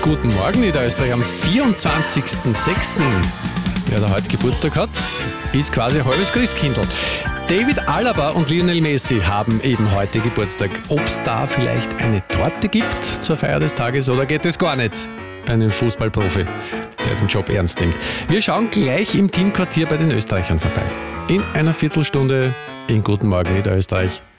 Guten Morgen Niederösterreich am 24.06. Wer da heute Geburtstag hat, ist quasi ein halbes Christkindl. David Alaba und Lionel Messi haben eben heute Geburtstag. Ob es da vielleicht eine Torte gibt zur Feier des Tages oder geht es gar nicht bei einem Fußballprofi, der den Job ernst nimmt? Wir schauen gleich im Teamquartier bei den Österreichern vorbei. In einer Viertelstunde in Guten Morgen Niederösterreich.